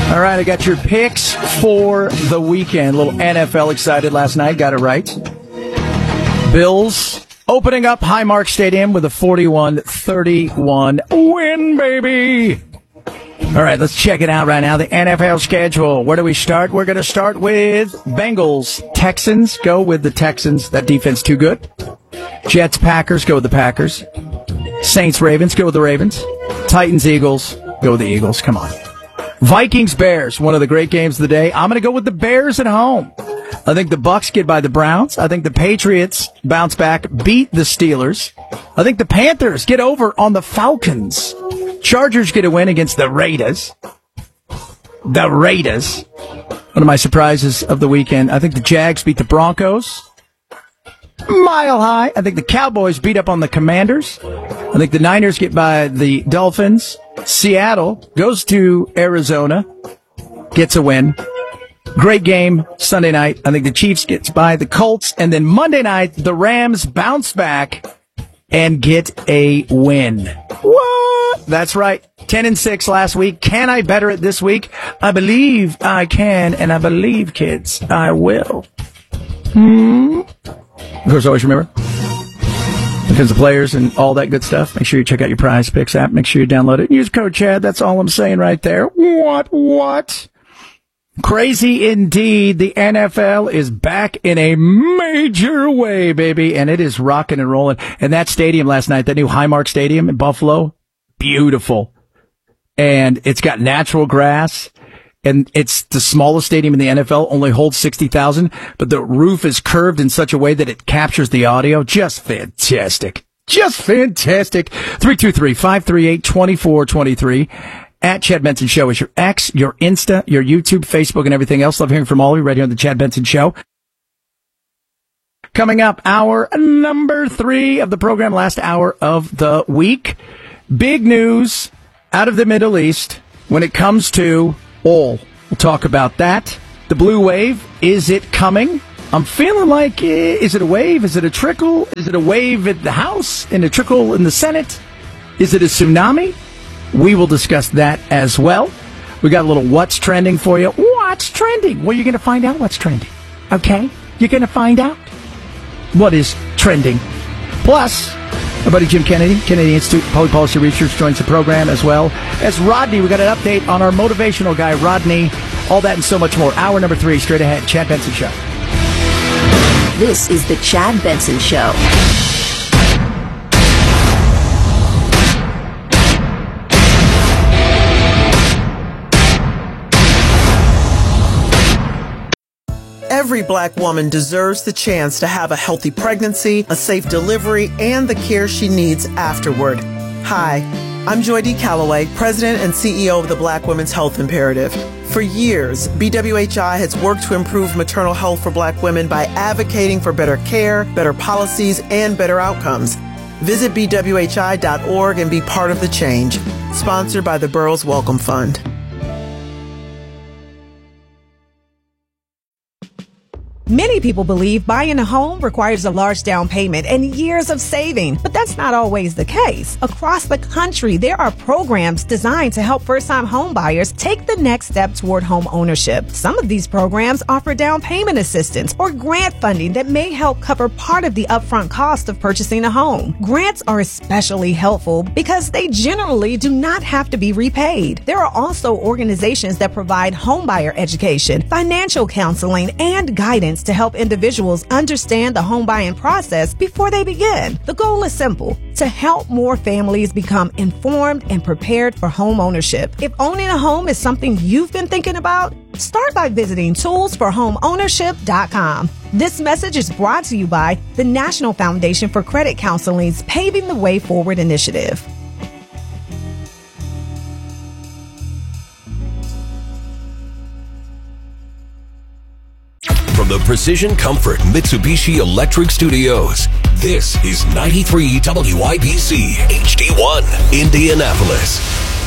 All right, I got your picks for the weekend. A little NFL excited last night. Got it right. Bills opening up Highmark Stadium with a 41-31 win, baby. All right, let's check it out right now. The NFL schedule. Where do we start? We're going to start with Bengals. Texans, go with the Texans. That defense too good. Jets, Packers, go with the Packers. Saints, Ravens, go with the Ravens. Titans, Eagles, go with the Eagles. Come on. Vikings, Bears, one of the great games of the day. I'm going to go with the Bears at home. I think the Bucks get by the Browns. I think the Patriots bounce back, beat the Steelers. I think the Panthers get over on the Falcons. Chargers get a win against the Raiders. The Raiders. One of my surprises of the weekend. I think the Jags beat the Broncos. Mile high. I think the Cowboys beat up on the Commanders. I think the Niners get by the Dolphins. Seattle goes to Arizona, gets a win. Great game Sunday night. I think the Chiefs gets by the Colts. And then Monday night, the Rams bounce back and get a win. What? That's right. 10-6 last week. Can I better it this week? I believe I can, and I believe, kids, I will. Of course, always remember, because the players and all that good stuff, make sure you check out your Prize Picks app. Make sure you download it. Use code Chad. That's all I'm saying right there. What? Crazy indeed. The NFL is back in a major way, baby, and it is rocking and rolling. And that stadium last night, that new Highmark Stadium in Buffalo, beautiful. And it's got natural grass. And it's the smallest stadium in the NFL, only holds 60,000, but the roof is curved in such a way that it captures the audio. Just fantastic. Just fantastic. 323-538-2423. At Chad Benson Show is your X, your Insta, your YouTube, Facebook, and everything else. Love hearing from all of you right here on the Chad Benson Show. Coming up, hour number 3 of the program, last hour of the week. Big news out of the Middle East when it comes to oil. We'll talk about that. The blue wave, is it coming? I'm feeling like, is it a wave? Is it a trickle? Is it a wave at the House and a trickle in the Senate? Is it a tsunami? We will discuss that as well. We got a little what's trending for you. What's trending? Well, you're going to find out what's trending. Okay? You're going to find out what is trending. Plus, our buddy Jim Kennedy, Kennedy Institute Public Policy Research, joins the program, as well as Rodney. We got an update on our motivational guy, Rodney. All that and so much more. Hour number 3, straight ahead. Chad Benson Show. This is the Chad Benson Show. Every black woman deserves the chance to have a healthy pregnancy, a safe delivery, and the care she needs afterward. Hi, I'm Joy D. Calloway, President and CEO of the Black Women's Health Imperative. For years, BWHI has worked to improve maternal health for black women by advocating for better care, better policies, and better outcomes. Visit bwhi.org and be part of the change. Sponsored by the Burroughs Welcome Fund. Many people believe buying a home requires a large down payment and years of saving, but that's not always the case. Across the country, there are programs designed to help first-time home buyers take the next step toward home ownership. Some of these programs offer down payment assistance or grant funding that may help cover part of the upfront cost of purchasing a home. Grants are especially helpful because they generally do not have to be repaid. There are also organizations that provide homebuyer education, financial counseling, and guidance to help individuals understand the home buying process before they begin. The goal is simple: to help more families become informed and prepared for home ownership. If owning a home is something you've been thinking about, start by visiting toolsforhomeownership.com. This message is brought to you by the National Foundation for Credit Counseling's Paving the Way Forward initiative. From the Precision Comfort Mitsubishi Electric Studios, this is 93 WIBC HD1, Indianapolis.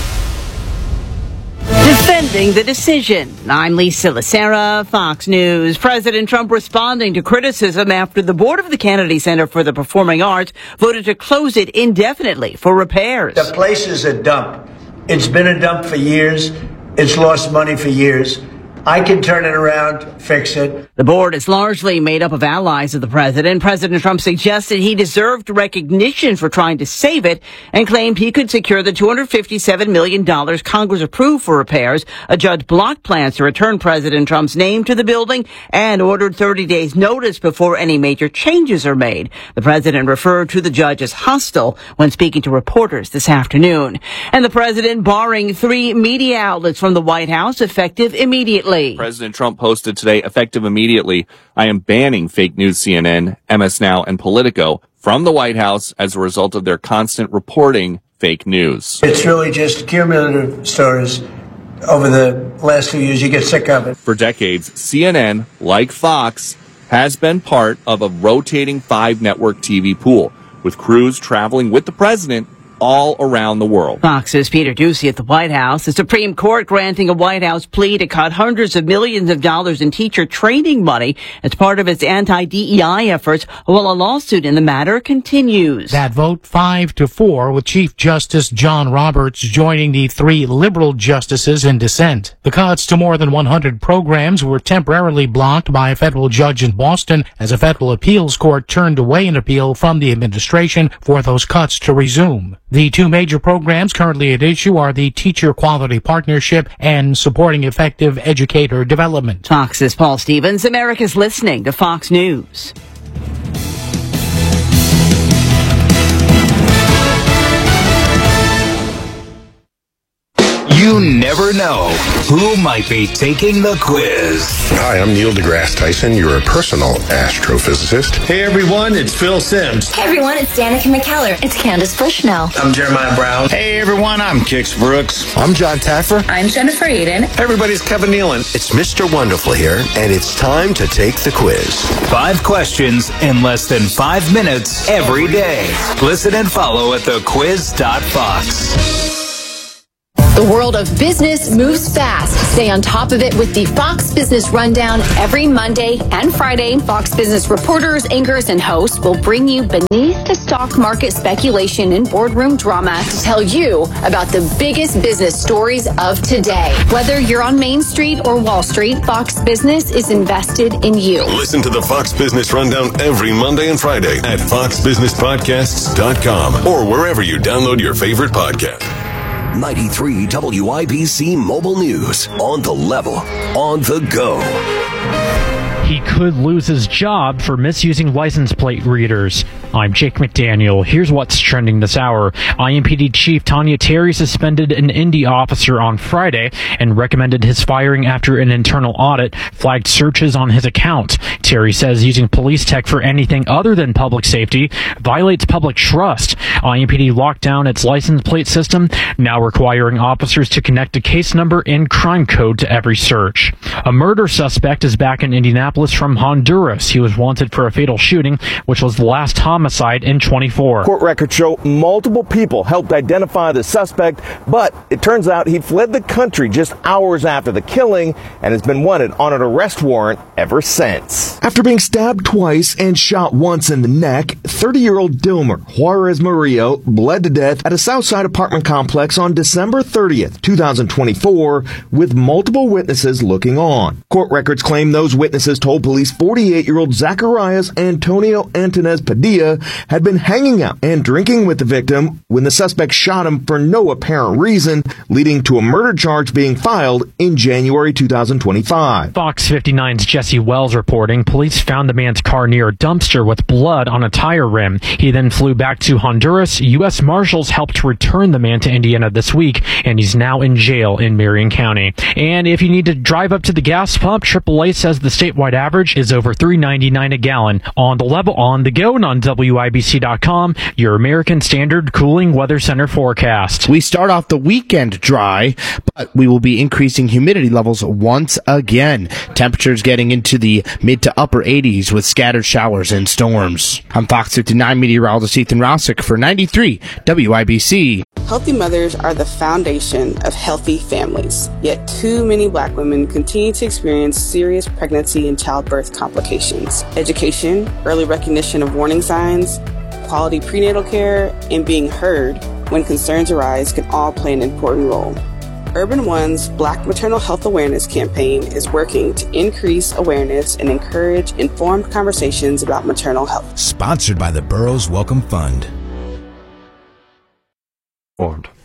Defending the decision. I'm Lisa Lacera, Fox News. President Trump responding to criticism after the board of the Kennedy Center for the Performing Arts voted to close it indefinitely for repairs. The place is a dump. It's been a dump for years. It's lost money for years. I can turn it around, fix it. The board is largely made up of allies of the president. President Trump suggested he deserved recognition for trying to save it and claimed he could secure the $257 million Congress approved for repairs. A judge blocked plans to return President Trump's name to the building and ordered 30 days notice before any major changes are made. The president referred to the judge as hostile when speaking to reporters this afternoon. And the president barring 3 media outlets from the White House effective immediately. President Trump posted today, effective immediately, I am banning fake news CNN, MS Now, and Politico from the White House as a result of their constant reporting fake news. It's really just cumulative stories. Over the last few years, you get sick of it. For decades, CNN, like Fox, has been part of a rotating 5-network TV pool, with crews traveling with the president all around the world. Fox's Peter Doocy at the White House. The Supreme Court granting a White House plea to cut hundreds of millions of dollars in teacher training money as part of its anti-DEI efforts, while a lawsuit in the matter continues. That vote 5-4, with Chief Justice John Roberts joining the 3 liberal justices in dissent. The cuts to more than 100 programs were temporarily blocked by a federal judge in Boston as a federal appeals court turned away an appeal from the administration for those cuts to resume. The 2 major programs currently at issue are the Teacher Quality Partnership and Supporting Effective Educator Development. Fox's Paul Stevens. America's listening to Fox News. You never know who might be taking the quiz. Hi, I'm Neil deGrasse Tyson, your personal astrophysicist. Hey everyone, it's Phil Simms. Hey everyone, it's Danica McKellar. It's Candace Bushnell. I'm Jeremiah Brown. Hey everyone, I'm Kix Brooks. I'm John Taffer. I'm Jennifer Aiden. Hey everybody, it's Kevin Nealon. It's Mr. Wonderful here, and it's time to take the quiz. 5 questions in less than 5 minutes every day. Listen and follow at thequiz.fox. The world of business moves fast. Stay on top of it with the Fox Business Rundown every Monday and Friday. Fox Business reporters, anchors, and hosts will bring you beneath the stock market speculation and boardroom drama to tell you about the biggest business stories of today. Whether you're on Main Street or Wall Street, Fox Business is invested in you. Listen to the Fox Business Rundown every Monday and Friday at foxbusinesspodcasts.com or wherever you download your favorite podcast. 93 WIBC Mobile News. On the level, on the go. He could lose his job for misusing license plate readers. I'm Jake McDaniel. Here's what's trending this hour. IMPD Chief Tanya Terry suspended an Indy officer on Friday and recommended his firing after an internal audit flagged searches on his account. Terry says using police tech for anything other than public safety violates public trust. IMPD locked down its license plate system, now requiring officers to connect a case number and crime code to every search. A murder suspect is back in Indianapolis from Honduras. He was wanted for a fatal shooting, which was the last homicide in 24. Court records show multiple people helped identify the suspect, but it turns out he fled the country just hours after the killing and has been wanted on an arrest warrant ever since. After being stabbed twice and shot once in the neck, 30-year-old Dilmer Juarez Murillo bled to death at a Southside apartment complex on December 30th, 2024, with multiple witnesses looking on. Court records claim those witnesses told police 48-year-old Zacharias Antonio Antonez Padilla had been hanging out and drinking with the victim when the suspect shot him for no apparent reason, leading to a murder charge being filed in January 2025. Fox 59's Jesse Wells reporting police found the man's car near a dumpster with blood on a tire rim. He then flew back to Honduras. U.S. Marshals helped return the man to Indiana this week, and he's now in jail in Marion County. And if you need to drive up to the gas pump, AAA says the statewide average is over $3.99 a gallon. On the level, on the go, and on WIBC.com, your American Standard Cooling Weather Center forecast. We start off the weekend dry, but we will be increasing humidity levels once again. Temperatures getting into the mid to upper 80s with scattered showers and storms. I'm Fox 59 meteorologist Ethan Rousick for 93 WIBC. Healthy mothers are the foundation of healthy families, yet too many Black women continue to experience serious pregnancy and childbirth complications. Education, early recognition of warning signs, quality prenatal care, and being heard when concerns arise can all play an important role. Urban One's Black Maternal Health Awareness campaign is working to increase awareness and encourage informed conversations about maternal health. Sponsored by the Burroughs Welcome Fund. Formed.